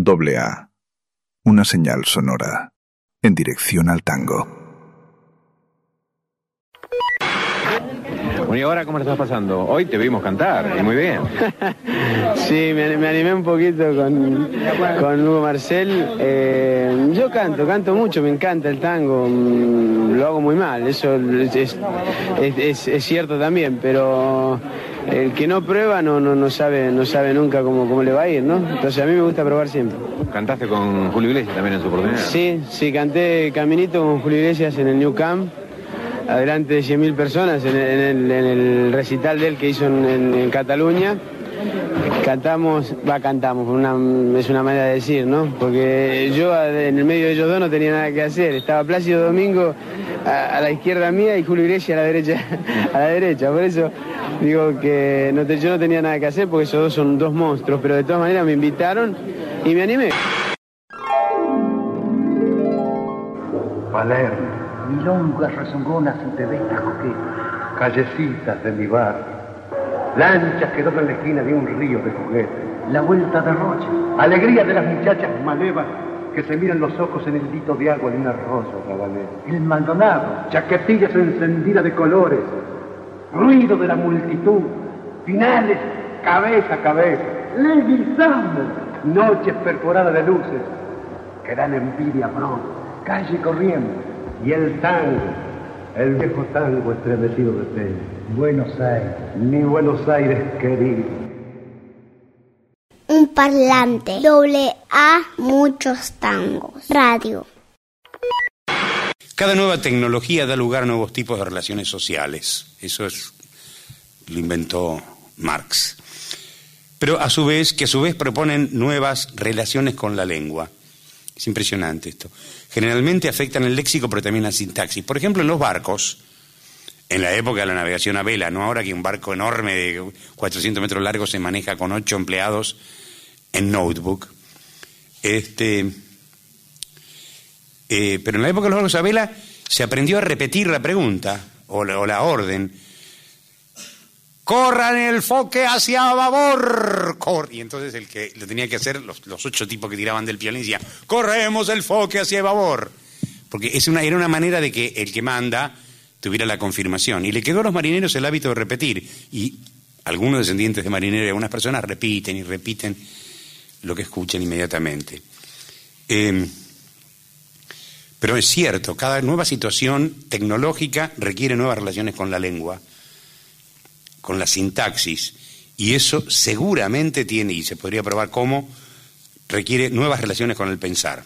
AA. Una señal sonora en dirección al tango. Bueno, ¿y ahora cómo le estás pasando? Hoy te vimos cantar, y muy bien. Sí, me animé un poquito con Hugo Marcel. Yo canto mucho, me encanta el tango, lo hago muy mal, eso es cierto también, pero el que no prueba no sabe nunca cómo le va a ir, ¿no? Entonces a mí me gusta probar siempre. ¿Cantaste con Julio Iglesias también en su oportunidad? Sí, canté Caminito con Julio Iglesias en el New Camp, adelante de 100.000 personas en el recital de él que hizo en Cataluña. Cantamos, es una manera de decir, ¿no? Porque yo en el medio de ellos dos no tenía nada que hacer. Estaba Plácido Domingo a la izquierda mía y Julio Iglesias a la derecha. Por eso digo que yo no tenía nada que hacer porque esos dos son dos monstruos, pero de todas maneras me invitaron y me animé. Palermo, milongas rezongonas y tebestas coquetas, callecitas de mi barrio, lanchas que doblan la esquina de un río de juguetes, la vuelta de Rocha, alegría de las muchachas malevas que se miran los ojos en el dito de agua de un arroyo rabanero, el Maldonado, chaquetillas encendidas de colores, ruido de la multitud, finales cabeza a cabeza, Leguizamón, noches perforadas de luces que dan envidia pronto, calle corriendo, y el tango, el viejo tango estremecido de pena. Buenos Aires, mi Buenos Aires querido. Un parlante, AA, muchos tangos, radio. Cada nueva tecnología da lugar a nuevos tipos de relaciones sociales. Eso lo inventó Marx. Pero a su vez proponen nuevas relaciones con la lengua. Es impresionante esto. Generalmente afectan el léxico, pero también la sintaxis. Por ejemplo, en los barcos, en la época de la navegación a vela, no ahora que un barco enorme de 400 metros largo se maneja con 8 empleados en notebook. Pero en la época de los barcos a vela se aprendió a repetir la pregunta o la orden. ¡Corran el foque hacia babor! Y entonces el que lo tenía que hacer, los 8 tipos que tiraban del piolín decían, ¡corremos el foque hacia babor! Porque era una manera de que el que manda tuviera la confirmación. Y le quedó a los marineros el hábito de repetir. Y algunos descendientes de marineros y algunas personas repiten y repiten lo que escuchan inmediatamente. Pero es cierto, cada nueva situación tecnológica requiere nuevas relaciones con la lengua, con la sintaxis, y eso seguramente tiene, y se podría probar cómo, requiere nuevas relaciones con el pensar.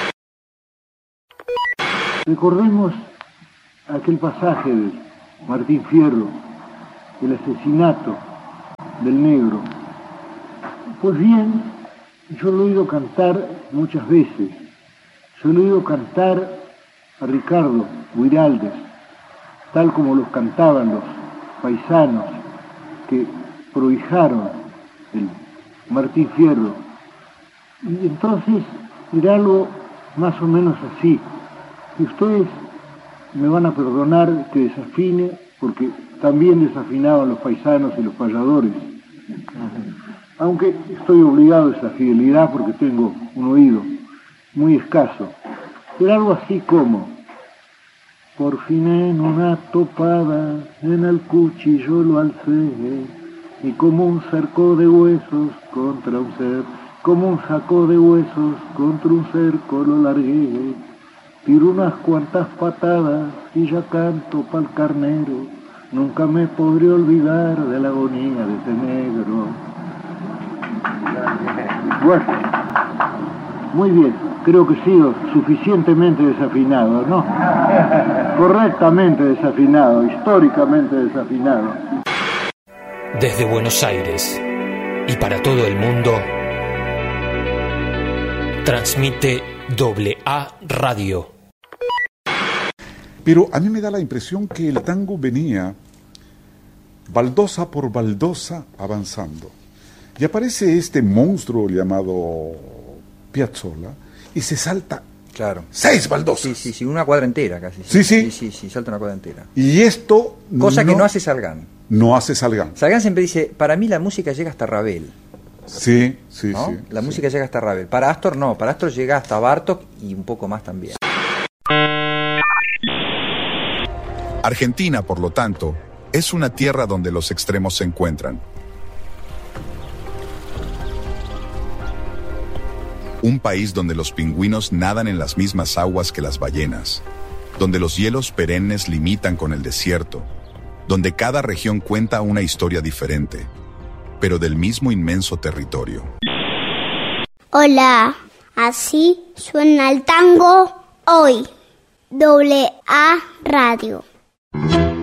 Recordemos aquel pasaje de Martín Fierro, el asesinato del negro. Pues bien, yo lo he oído cantar muchas veces. Yo lo he oído cantar a Ricardo Guiraldes, tal como los cantaban los paisanos que prohijaron el Martín Fierro. Y entonces era algo más o menos así. Y ustedes me van a perdonar que desafine, porque también desafinaban los paisanos y los payadores. Aunque estoy obligado a esa fidelidad porque tengo un oído muy escaso. Era algo así como: por fin en una topada en el cuchillo lo alcé, y como un cerco de huesos contra un ser, como un saco de huesos contra un cerco lo largué, tiro unas cuantas patadas y ya canto pa'l carnero, nunca me podré olvidar de la agonía de ese negro. Bueno, muy bien, creo que he sido suficientemente desafinado, ¿no? Correctamente desafinado, históricamente desafinado. Desde Buenos Aires y para todo el mundo, transmite AA Radio. Pero a mí me da la impresión que el tango venía baldosa por baldosa avanzando. Y aparece este monstruo llamado Piazzolla y se salta, claro, 6 baldosas. Sí, una cuadra entera casi. Sí, salta una cuadra entera. Y esto cosa que no hace Salgán. No hace Salgán. Salgán siempre dice, para mí la música llega hasta Ravel. Sí, sí, ¿no? sí. La música llega hasta Ravel. Para Astor no, para Astor llega hasta Bartók y un poco más también. Argentina, por lo tanto, es una tierra donde los extremos se encuentran. Un país donde los pingüinos nadan en las mismas aguas que las ballenas, donde los hielos perennes limitan con el desierto, donde cada región cuenta una historia diferente, pero del mismo inmenso territorio. Hola, así suena el tango hoy. AA Radio.